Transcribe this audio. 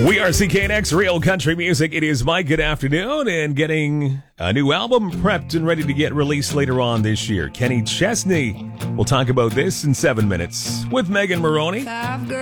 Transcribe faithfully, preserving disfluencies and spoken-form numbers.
We are C K N X Real Country Music. It is Mike. Good afternoon, and getting a new album prepped and ready to get released later on this year. Kenny Chesney. We'll talk about this in seven minutes with Megan Maroney.